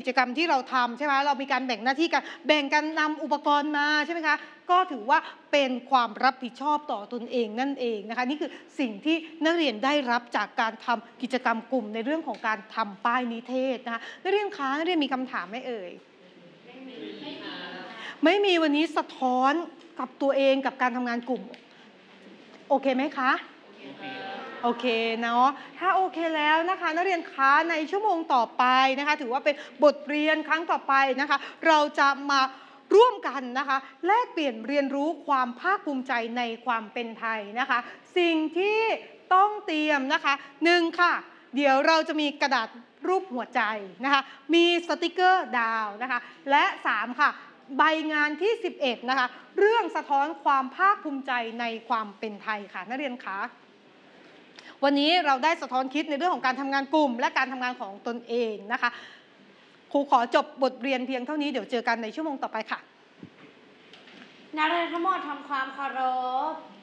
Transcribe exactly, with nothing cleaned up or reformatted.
จกรรมที่เราทำใช่ไหมเรามีการแบ่งหน้าที่กันแบ่งกันนำอุปกรณ์มาใช่ไหมคะก็ถือว่าเป็นความรับผิดชอบต่อตนเองนั่นเองนะคะนี่คือสิ่งที่นักเรียนได้รับจากการทำกิจกรรมกลุ่มในเรื่องของการทำป้ายนิเทศนะคะนักเรียนคะนักเรียนมีคำถามไหมเอ่ยไม่มีไม่มีวันนี้สะท้อนกับตัวเองกับการทำงานกลุ่มโอเคไหมคะโอเคเนาะถ้าโอเคแล้วนะคะนักเรียนคะในชั่วโมงต่อไปนะคะถือว่าเป็นบทเรียนครั้งต่อไปนะคะเราจะมาร่วมกันนะคะแลกเปลี่ยนเรียนรู้ความภาคภูมิใจในความเป็นไทยนะคะสิ่งที่ต้องเตรียมนะคะหนึ่งค่ะเดี๋ยวเราจะมีกระดาษรูปหัวใจนะคะมีสติกเกอร์ดาวนะคะและสามค่ะใบงานที่สิบเอ็ดนะคะเรื่องสะท้อนความภาคภูมิใจในความเป็นไทยค่ะนักเรียนคะวันนี้เราได้สะท้อนคิดในเรื่องของการทำงานกลุ่มและการทำงานของตนเองนะคะครูขอจบบทเรียนเพียงเท่านี้เดี๋ยวเจอกันในชั่วโมงต่อไปค่ะนักเรียนทั้งหมดทำความเคารพ